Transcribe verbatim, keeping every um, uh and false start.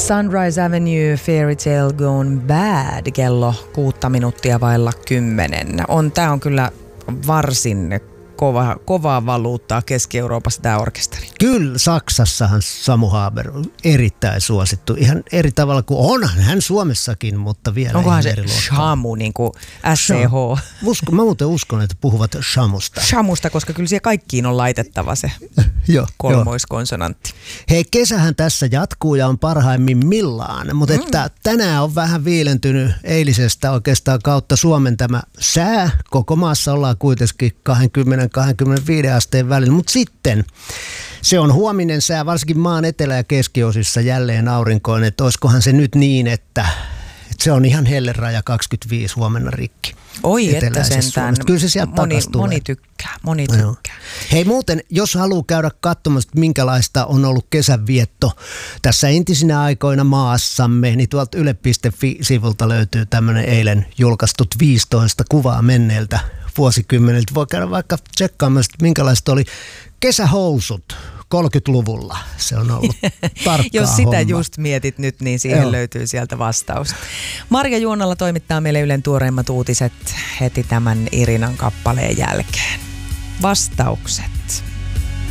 Sunrise Avenue, Fairy Tale Gone Bad, kello kuutta minuuttia vailla kymmenen. On, tää on kyllä varsin kova, kovaa valuuttaa Keski-Euroopassa tämä orkesteri. Kyllä, Saksassahan Samu Haber on erittäin suosittu. Ihan eri tavalla kuin onhan hän Suomessakin, mutta vielä onkohan se eri luokkaa. Shamu, niin kuin S C H? Usko, mä muuten uskon, että puhuvat Shamusta. Shamusta, koska kyllä siellä kaikkiin on laitettava se kolmoiskonsonantti. Hei, kesähän tässä jatkuu ja on parhaimmillaan, mutta mm. että tänään on vähän viilentynyt eilisestä oikeastaan kautta Suomen tämä sää. Koko maassa ollaan kuitenkin kaksikymmentä kaksikymmentäviisi asteen välillä, mutta sitten se on huominen sää, varsinkin maan etelä- ja keskiosissa jälleen aurinkoinen, että olisikohan se nyt niin, että, että se on ihan helleraja kaksikymmentäviisi huomenna rikki. Oi, että sentään. Kyllä se sieltä moni, takas tulee. moni tykkää, moni tykkää. No. Hei muuten, jos haluaa käydä katsomassa, minkälaista on ollut kesänvietto tässä entisinä aikoina maassamme, niin tuolta yle piste fi-sivulta löytyy tämmöinen eilen julkaistut viisitoista kuvaa menneeltä vuosikymmeneltä. Voi käydä vaikka tsekkaamassa, minkälaista oli kesähousut kolmekymmentäluvulla. Se on ollut tarkkaa Jos sitä homma. Just mietit nyt, niin siihen Joo. löytyy sieltä vastaus. Marja Juonala toimittaa meille Ylen tuoreimmat uutiset heti tämän Irinan kappaleen jälkeen. Vastaukset.